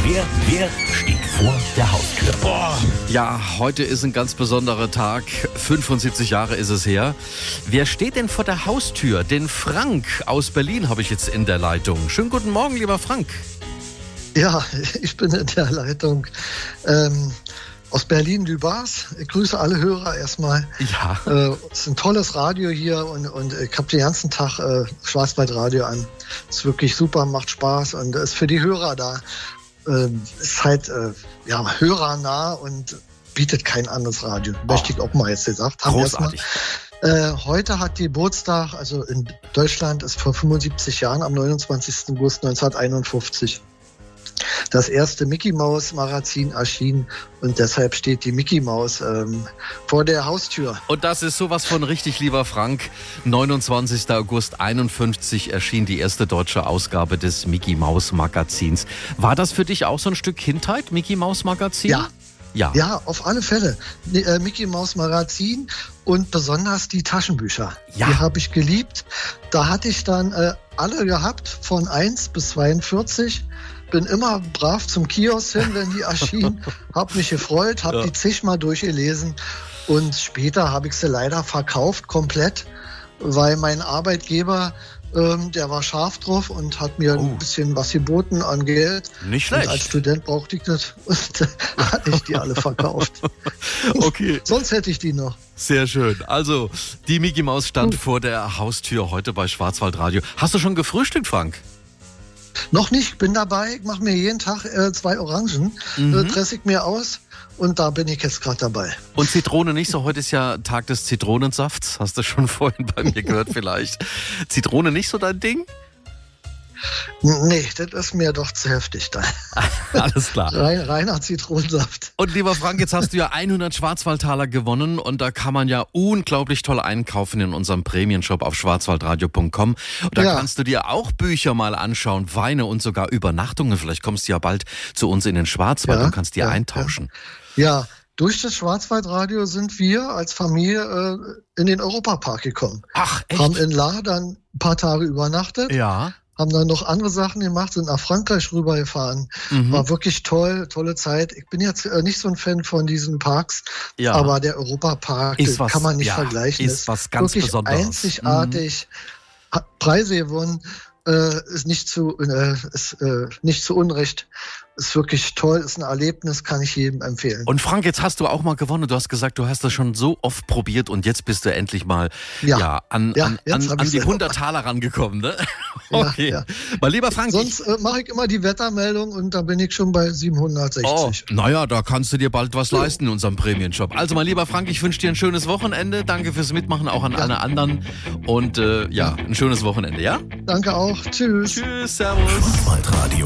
Wer steht vor der Haustür? Ja, heute ist ein ganz besonderer Tag. 75 Jahre ist es her. Wer steht denn vor der Haustür? Den Frank aus Berlin habe ich jetzt in der Leitung. Schönen guten Morgen, lieber Frank. Ja, ich bin in der Leitung aus Berlin-Lübars. Ich grüße alle Hörer erstmal. Ja. Es ist ein tolles Radio hier und ich habe den ganzen Tag Schwarzwaldradio an. Ist wirklich super, macht Spaß und ist für die Hörer da. Ist halt hörernah und bietet kein anderes Radio. Möchte ich auch mal jetzt gesagt haben. Großartig. Heute hat die Geburtstag, also in Deutschland ist vor 75 Jahren, am 29. August 1951, das erste Mickey Maus Magazin erschienen und deshalb steht die Mickey Maus vor der Haustür. Und das ist sowas von richtig, lieber Frank. 29. August 51 erschien die erste deutsche Ausgabe des Mickey Maus Magazins. War das für dich auch so ein Stück Kindheit, Mickey Maus Magazin? Ja, auf alle Fälle. Mickey Maus Magazin und besonders die Taschenbücher. Ja. Die habe ich geliebt. Da hatte ich dann alle gehabt, von 1 bis 42. Bin immer brav zum Kiosk hin, wenn die erschienen. Hab mich gefreut, hab die zigmal durchgelesen. Und später habe ich sie leider verkauft, komplett, weil mein Arbeitgeber, der war scharf drauf und hat mir ein bisschen was geboten an Geld. Nicht schlecht. Und als Student brauchte ich das und hatte ich die alle verkauft. Okay. Sonst hätte ich die noch. Sehr schön. Also, die Mickey Maus stand vor der Haustür heute bei Schwarzwaldradio. Hast du schon gefrühstückt, Frank? Noch nicht, bin dabei. Ich mache mir jeden Tag 2 Orangen, presse ich mir aus und da bin ich jetzt gerade dabei. Und Zitrone nicht so? Heute ist ja Tag des Zitronensafts. Hast du schon vorhin bei mir gehört vielleicht. Zitrone nicht so dein Ding? Nee, das ist mir doch zu heftig dann. Alles klar. Reiner Zitronensaft. Und lieber Frank, jetzt hast du ja 100 Schwarzwaldtaler gewonnen und da kann man ja unglaublich toll einkaufen in unserem Premium-Shop auf schwarzwaldradio.com. Und da kannst du dir auch Bücher mal anschauen, Weine und sogar Übernachtungen. Vielleicht kommst du ja bald zu uns in den Schwarzwald und kannst dir eintauschen. Ja. Durch das Schwarzwaldradio sind wir als Familie in den Europapark gekommen. Ach, echt? Haben in La dann ein paar Tage übernachtet. Ja. Haben dann noch andere Sachen gemacht, sind nach Frankreich rübergefahren. War wirklich toll, tolle Zeit. Ich bin jetzt nicht so ein Fan von diesen Parks, aber der Europapark kann man nicht vergleichen. Ist was ganz wirklich Besonderes. Einzigartig, hat Preise gewonnen, ist nicht zu Unrecht. Ist wirklich toll, ist ein Erlebnis, kann ich jedem empfehlen. Und Frank, jetzt hast du auch mal gewonnen. Du hast gesagt, du hast das schon so oft probiert und jetzt bist du endlich mal an die 100 Taler rangekommen, ne? Okay. Ja. Mein lieber Frank. Sonst mache ich immer die Wettermeldung und da bin ich schon bei 760. Naja, da kannst du dir bald was leisten in unserem Premium-Shop. Also mein lieber Frank, ich wünsche dir ein schönes Wochenende. Danke fürs Mitmachen, auch an alle anderen. Und ein schönes Wochenende, ja? Danke auch. Tschüss. Tschüss, servus. Schwarzwaldradio.